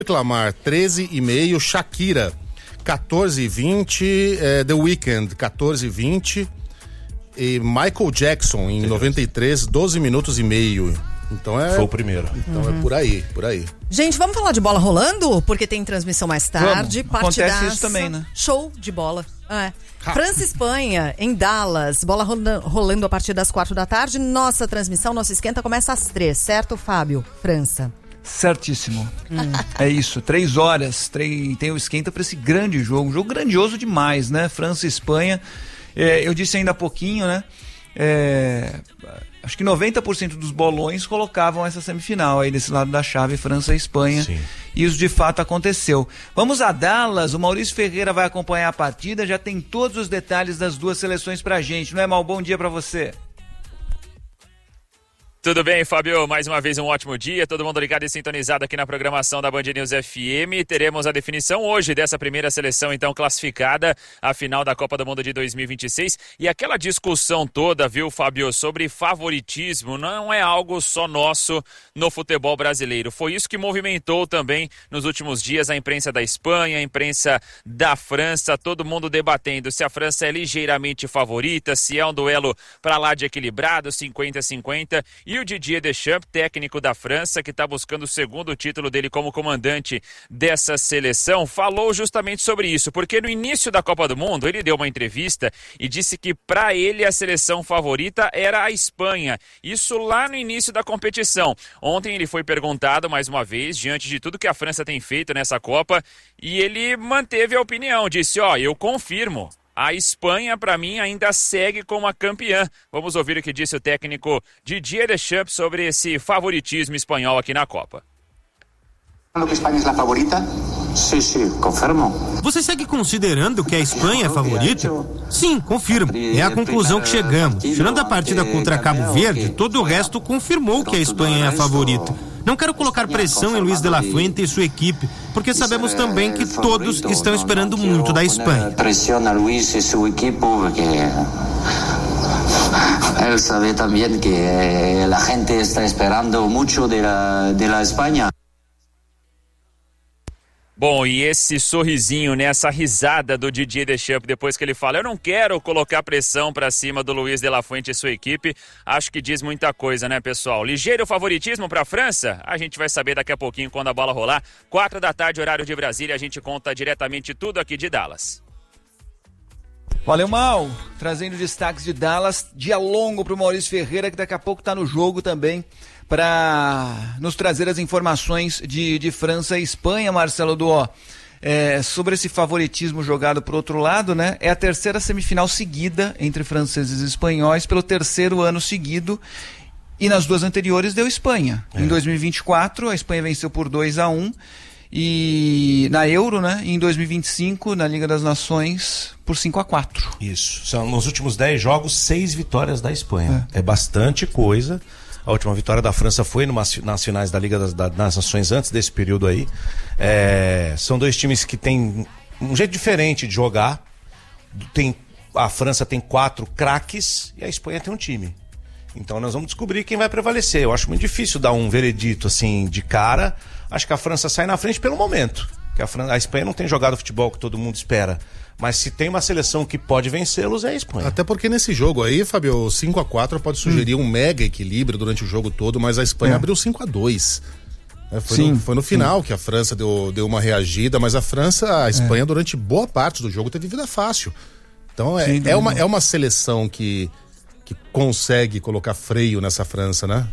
Lamar 13,5, Shakira 14,20, The Weeknd 14,20 e Michael Jackson em 93, 12 minutos e meio. Então foi o primeiro. Então é por aí. Gente, vamos falar de bola rolando? Porque tem transmissão mais tarde. Acontece isso também, né? Show de bola. França e Espanha, em Dallas. Bola rolando a partir das 4 da tarde. Nossa transmissão, nosso esquenta começa às 3, certo, Fábio? França. Certíssimo. É isso, 3 horas. Tem o esquenta para esse grande jogo. Um jogo grandioso demais, né? França e Espanha. Eu disse ainda há pouquinho, né? Acho que 90% dos bolões colocavam essa semifinal aí desse lado da chave, França e Espanha. Sim. E isso de fato aconteceu. Vamos a Dallas, o Maurício Ferreira vai acompanhar a partida, já tem todos os detalhes das duas seleções pra gente, não é, Mal? Bom dia pra você. Tudo bem, Fábio? Mais uma vez um ótimo dia, todo mundo ligado e sintonizado aqui na programação da Band News FM. Teremos a definição hoje dessa primeira seleção, então, classificada à final da Copa do Mundo de 2026. E aquela discussão toda, viu, Fábio, sobre favoritismo, não é algo só nosso no futebol brasileiro. Foi isso que movimentou também nos últimos dias a imprensa da Espanha, a imprensa da França, todo mundo debatendo se a França é ligeiramente favorita, se é um duelo para lá de equilibrado, 50-50. E o Didier Deschamps, técnico da França, que está buscando o segundo título dele como comandante dessa seleção, falou justamente sobre isso, porque no início da Copa do Mundo ele deu uma entrevista e disse que para ele a seleção favorita era a Espanha, isso lá no início da competição. Ontem ele foi perguntado mais uma vez, diante de tudo que a França tem feito nessa Copa, e ele manteve a opinião, disse, eu confirmo. A Espanha, para mim, ainda segue como a campeã. Vamos ouvir o que disse o técnico Didier Deschamps sobre esse favoritismo espanhol aqui na Copa. Que a Espanha é a favorita? Sim, confirmo. Você segue considerando que a Espanha é favorita? Sim, confirmo. É a conclusão que chegamos. Tirando a partida contra Cabo Verde, todo o resto confirmou que a Espanha é a favorita. Não quero colocar pressão em Luis de la Fuente e sua equipe, porque sabemos também que todos estão esperando muito da Espanha. Pressiona a Luis e sua equipe, porque ele sabe também que a gente está esperando muito da Espanha. Bom, e esse sorrisinho, né, essa risada do Didier Deschamps depois que ele fala, eu não quero colocar pressão pra cima do Luis de la Fuente e sua equipe, acho que diz muita coisa, né, pessoal? Ligeiro favoritismo pra França? A gente vai saber daqui a pouquinho quando a bola rolar. 4 da tarde, horário de Brasília, a gente conta diretamente tudo aqui de Dallas. Valeu, Mal. Trazendo destaques de Dallas, dia longo pro Maurício Ferreira, que daqui a pouco tá no jogo também, para nos trazer as informações de França e Espanha, Marcelo Duó. Sobre esse favoritismo jogado por outro lado, né? É a terceira semifinal seguida entre franceses e espanhóis pelo terceiro ano seguido, e nas duas anteriores deu Espanha. Em 2024, a Espanha venceu por 2-1, e na Euro, né? E em 2025, na Liga das Nações, por 5-4. Isso. São nos últimos 10 jogos, 6 vitórias da Espanha. É bastante coisa. A última vitória da França foi nas finais da Liga das Nações antes desse período aí. São dois times que têm um jeito diferente de jogar. A França tem 4 craques e a Espanha tem um time. Então nós vamos descobrir quem vai prevalecer. Eu acho muito difícil dar um veredito assim de cara. Acho que a França sai na frente pelo momento. Que a Espanha não tem jogado o futebol que todo mundo espera. Mas se tem uma seleção que pode vencê-los, é a Espanha. Até porque nesse jogo aí, Fábio, 5-4 pode sugerir um mega equilíbrio durante o jogo todo, mas a Espanha abriu 5-2. Foi no final que a França deu uma reagida, mas a Espanha durante boa parte do jogo teve vida fácil. Então é uma seleção que consegue colocar freio nessa França, né?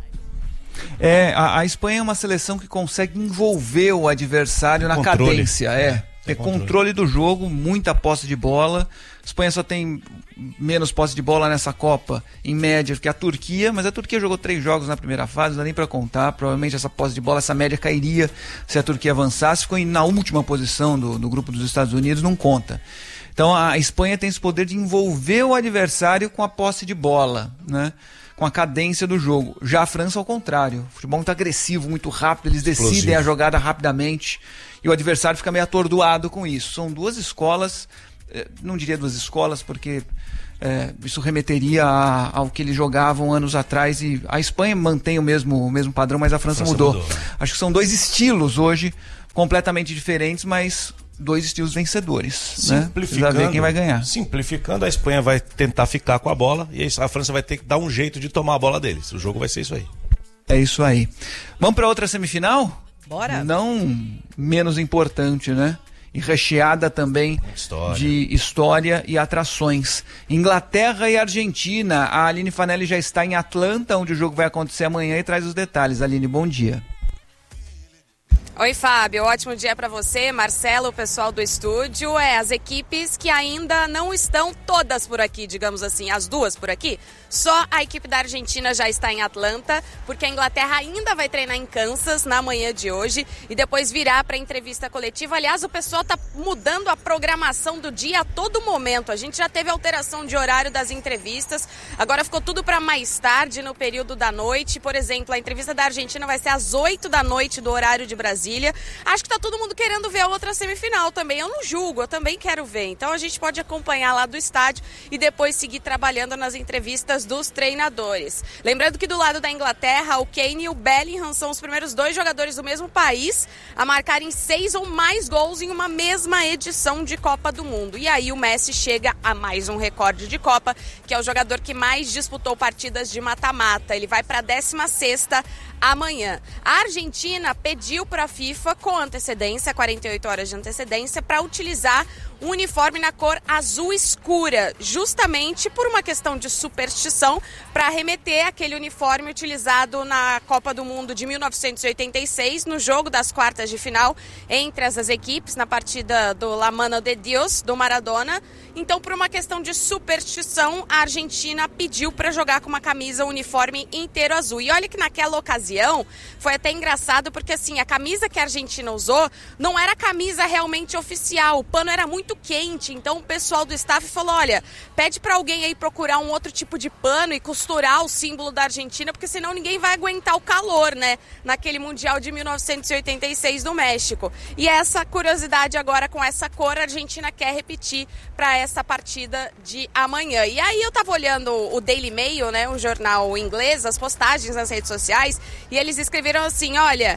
A Espanha é uma seleção que consegue envolver o adversário na cadência, ter controle do jogo, muita posse de bola. A Espanha só tem menos posse de bola nessa Copa, em média, que a Turquia, mas a Turquia jogou 3 jogos na primeira fase, não dá nem pra contar. Provavelmente essa posse de bola, essa média cairia se a Turquia avançasse. Ficou na última posição do grupo dos Estados Unidos, não conta. Então a Espanha tem esse poder de envolver o adversário com a posse de bola, né? Com a cadência do jogo. Já a França, ao contrário. O futebol muito agressivo, muito rápido, eles decidem a jogada rapidamente e o adversário fica meio atordoado com isso. São duas escolas, não diria duas escolas, porque isso remeteria ao que eles jogavam anos atrás, e a Espanha mantém o mesmo padrão, mas a França mudou. Acho que são 2 estilos hoje completamente diferentes, mas 2 estilos vencedores. Simplificando, né? Precisa ver quem vai ganhar. Simplificando, a Espanha vai tentar ficar com a bola e a França vai ter que dar um jeito de tomar a bola deles. O jogo vai ser isso aí. É isso aí. Vamos para outra semifinal? Bora. Não menos importante, né? E recheada também de história e atrações. Inglaterra e Argentina. A Aline Fanelli já está em Atlanta, onde o jogo vai acontecer amanhã, e traz os detalhes. Aline, bom dia. Oi, Fábio, ótimo dia para você, Marcelo, o pessoal do estúdio. As equipes que ainda não estão todas por aqui, digamos assim, as 2 por aqui. Só a equipe da Argentina já está em Atlanta, porque a Inglaterra ainda vai treinar em Kansas na manhã de hoje e depois virá para a entrevista coletiva. Aliás, o pessoal está mudando a programação do dia a todo momento. A gente já teve alteração de horário das entrevistas, agora ficou tudo para mais tarde, no período da noite. Por exemplo, a entrevista da Argentina vai ser às 8 da noite do horário de Brasília. Acho que tá todo mundo querendo ver a outra semifinal também. Eu não julgo, eu também quero ver. Então a gente pode acompanhar lá do estádio e depois seguir trabalhando nas entrevistas dos treinadores. Lembrando que do lado da Inglaterra, o Kane e o Bellingham são os primeiros 2 jogadores do mesmo país a marcarem 6 ou mais gols em uma mesma edição de Copa do Mundo. E aí o Messi chega a mais um recorde de Copa, que é o jogador que mais disputou partidas de mata-mata. Ele vai para a 16ª amanhã. A Argentina pediu para a FIFA, com antecedência, 48 horas de antecedência, para utilizar um uniforme na cor azul escura, justamente por uma questão de superstição, para remeter aquele uniforme utilizado na Copa do Mundo de 1986, no jogo das quartas de final entre as equipes, na partida do La Mano de Dios, do Maradona. Então, por uma questão de superstição, a Argentina pediu para jogar com uma camisa uniforme inteiro azul. E olha que naquela ocasião foi até engraçado, porque assim, a camisa que a Argentina usou não era a camisa realmente oficial, o pano era muito quente, então o pessoal do staff falou, olha, pede para alguém aí procurar um outro tipo de pano e costurar o símbolo da Argentina, porque senão ninguém vai aguentar o calor, né, naquele Mundial de 1986 no México. E essa curiosidade agora com essa cor, a Argentina quer repetir para essa partida de amanhã. E aí eu tava olhando o Daily Mail, né, um jornal inglês, as postagens nas redes sociais, e eles escreveram assim, olha,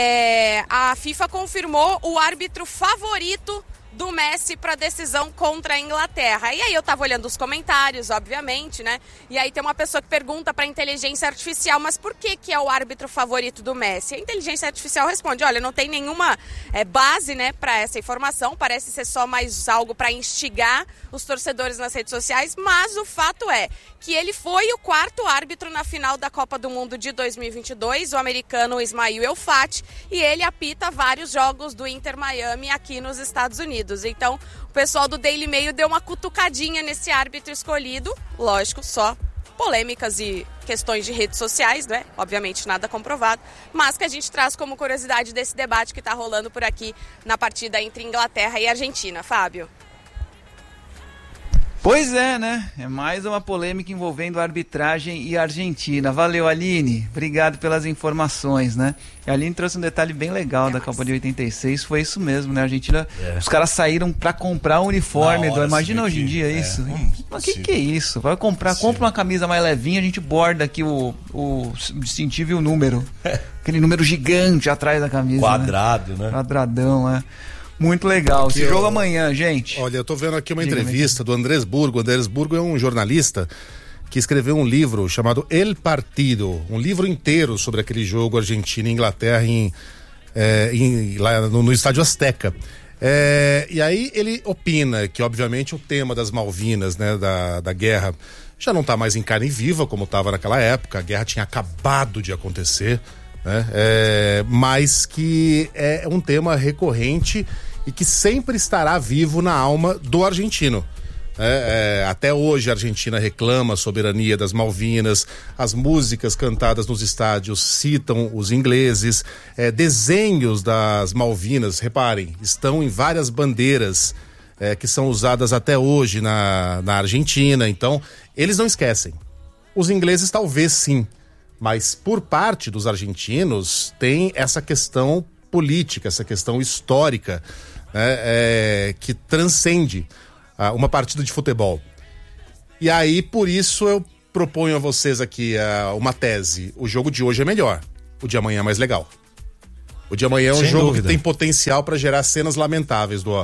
a FIFA confirmou o árbitro favorito do Messi para a decisão contra a Inglaterra. E aí eu tava olhando os comentários, obviamente, né? E aí tem uma pessoa que pergunta para a inteligência artificial, mas por que é o árbitro favorito do Messi? A inteligência artificial responde, olha, não tem nenhuma base, né, para essa informação, parece ser só mais algo para instigar os torcedores nas redes sociais, mas o fato é que ele foi o 4º árbitro na final da Copa do Mundo de 2022, o americano Ismail El-Fati, e ele apita vários jogos do Inter Miami aqui nos Estados Unidos. Então, o pessoal do Daily Mail deu uma cutucadinha nesse árbitro escolhido, lógico, só polêmicas e questões de redes sociais, né? Obviamente nada comprovado, mas que a gente traz como curiosidade desse debate que está rolando por aqui na partida entre Inglaterra e Argentina. Fábio. Pois é, né? É mais uma polêmica envolvendo arbitragem e Argentina. Valeu, Aline. Obrigado pelas informações, né? A Aline trouxe um detalhe bem legal da Copa de 86. Foi isso mesmo, né? A Argentina, os caras saíram pra comprar o uniforme. Imagina hoje em dia isso. Mas que é isso? Vai comprar, compra uma camisa mais levinha, a gente borda aqui o distintivo e o número. Aquele número gigante atrás da camisa. Quadrado, né? Quadradão, né? Muito legal. Esse jogo amanhã, gente. Olha, eu tô vendo aqui uma entrevista do Andrés Burgo. O Andrés Burgo é um jornalista que escreveu um livro chamado El Partido, um livro inteiro sobre aquele jogo Argentina e Inglaterra lá no Estádio Azteca. E aí ele opina que, obviamente, o tema das Malvinas, né, da guerra, já não tá mais em carne viva como estava naquela época. A guerra tinha acabado de acontecer, né? Mas que é um tema recorrente e que sempre estará vivo na alma do argentino. Até hoje a Argentina reclama a soberania das Malvinas, as músicas cantadas nos estádios citam os ingleses, desenhos das Malvinas, reparem, estão em várias bandeiras que são usadas até hoje na Argentina. Então, eles não esquecem. Os ingleses talvez sim, mas por parte dos argentinos tem essa questão política, essa questão histórica, né, que transcende uma partida de futebol. E aí, por isso, eu proponho a vocês aqui uma tese. O jogo de hoje é melhor, o de amanhã é mais legal. O de amanhã é um Sem jogo dúvida. que tem potencial para gerar cenas lamentáveis, Duó.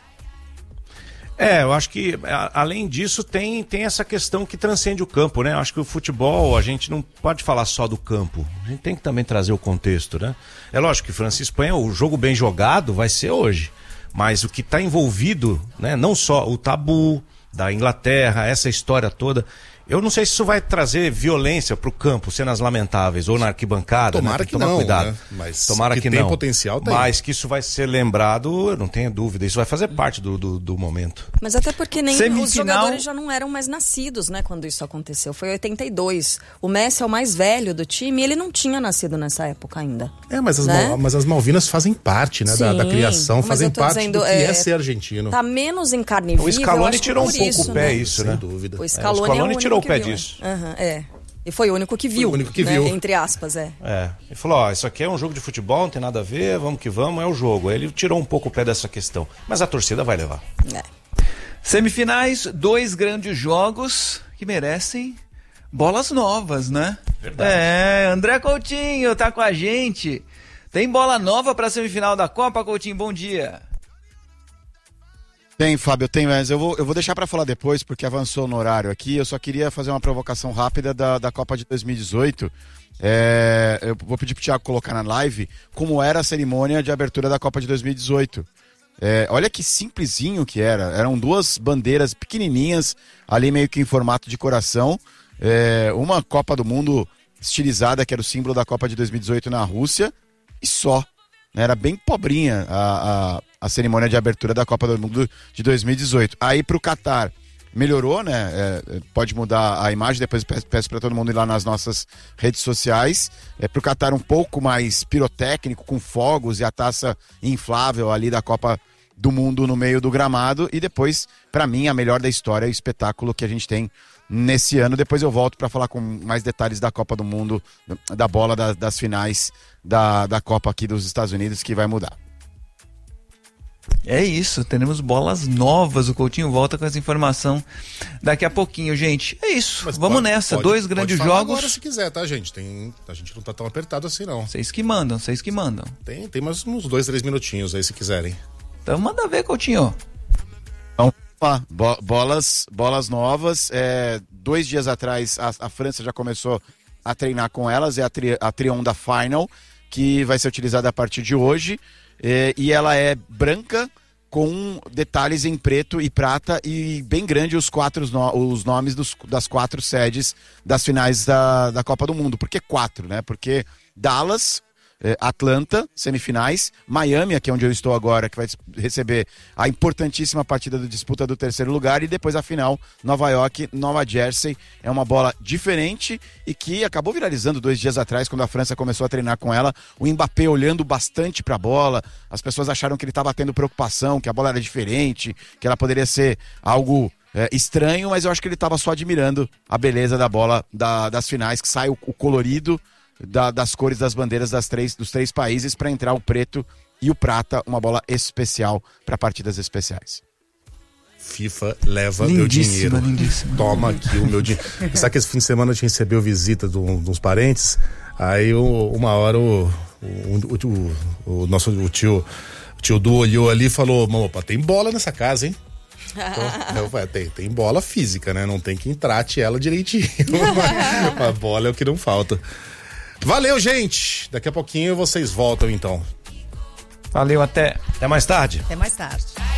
Eu acho que, além disso, tem essa questão que transcende o campo, né? Eu acho que o futebol, a gente não pode falar só do campo. A gente tem que também trazer o contexto, né? É lógico que França e Espanha, o jogo bem jogado vai ser hoje. Mas o que está envolvido, né? Não só o tabu da Inglaterra, essa história toda... Eu não sei se isso vai trazer violência pro campo, cenas lamentáveis, ou na arquibancada. Tomara, né? que não, cuidado. né? Mas tomara que tem não. potencial, tem. Mas que isso vai ser lembrado, eu não tenho dúvida. Isso vai fazer parte do momento. Mas até porque nem Semifinal... os jogadores já não eram mais nascidos, né, quando isso aconteceu. Foi em 82. O Messi é o mais velho do time e ele não tinha nascido nessa época ainda. Mas as Malvinas fazem parte, né, da criação, mas fazem eu tô parte dizendo, do que é ser argentino. Tá menos em carne viva. O Scaloni tirou um pouco isso, o pé, né? isso, Sem né? dúvida. O Scaloni tirou o pé viu, disso. E foi o único que viu. Foi o único que né? viu. Entre aspas, Ele falou, isso aqui é um jogo de futebol, não tem nada a ver, vamos que vamos, é o jogo. Aí ele tirou um pouco o pé dessa questão. Mas a torcida vai levar. Semifinais, 2 grandes jogos que merecem bolas novas, né? Verdade. André Coutinho tá com a gente. Tem bola nova pra semifinal da Copa, Coutinho? Bom dia. Tem, Fábio, tem, mas eu vou deixar para falar depois, porque avançou no horário aqui. Eu só queria fazer uma provocação rápida da Copa de 2018. Eu vou pedir pro Thiago colocar na live como era a cerimônia de abertura da Copa de 2018. Olha que simplesinho que era. Eram 2 bandeiras pequenininhas, ali meio que em formato de coração. Uma Copa do Mundo estilizada, que era o símbolo da Copa de 2018 na Rússia, e só. Era bem pobrinha a cerimônia de abertura da Copa do Mundo de 2018. Aí pro Catar melhorou, né? Pode mudar a imagem, depois peço para todo mundo ir lá nas nossas redes sociais. Pro Catar um pouco mais pirotécnico, com fogos e a taça inflável ali da Copa do Mundo no meio do gramado. E depois, para mim, a melhor da história, o espetáculo que a gente tem nesse ano. Depois eu volto para falar com mais detalhes da Copa do Mundo, da bola das finais da Copa aqui dos Estados Unidos, que vai mudar. É isso, teremos bolas novas. O Coutinho volta com essa informação daqui a pouquinho, gente. É isso, Mas vamos nessa. 2 grandes pode falar agora se quiser, tá, gente? A gente não tá tão apertado assim, não. Vocês que mandam. Tem mais uns 2, 3 minutinhos aí, se quiserem. Então manda ver, Coutinho. Então, bolas novas. 2 dias atrás a França já começou a treinar com elas. É a Trionda Final, que vai ser utilizada a partir de hoje. E ela é branca com detalhes em preto e prata e bem grande os nomes das 4 sedes das finais da Copa do Mundo. Por que 4, né? Porque Dallas, Atlanta, semifinais, Miami, aqui é onde eu estou agora, que vai receber a importantíssima partida da disputa do 3º lugar, e depois a final, Nova York, Nova Jersey. É uma bola diferente e que acabou viralizando 2 dias atrás, quando a França começou a treinar com ela, o Mbappé olhando bastante para a bola. As pessoas acharam que ele estava tendo preocupação, que a bola era diferente, que ela poderia ser algo estranho, mas eu acho que ele estava só admirando a beleza da bola das finais, que sai o colorido das cores das bandeiras dos 3 países para entrar o preto e o prata, uma bola especial para partidas especiais. FIFA leva meu dinheiro. Lindíssima. Toma aqui o meu dinheiro. Sabe que esse fim de semana a gente recebeu visita de uns parentes, aí uma hora o tio Du olhou ali e falou: "Opa, tem bola nessa casa, hein?" Então, tem bola física, né? Não tem que entrate ela direitinho. A bola é o que não falta. Valeu, gente. Daqui a pouquinho vocês voltam, então. Valeu, até mais tarde. Até mais tarde.